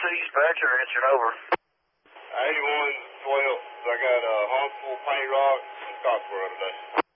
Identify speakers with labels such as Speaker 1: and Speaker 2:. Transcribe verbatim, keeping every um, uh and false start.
Speaker 1: Southeast Badger answering over.
Speaker 2: eighty-one twelve. I got uh, Huntsville, Paint Rock, and Scottsboro today.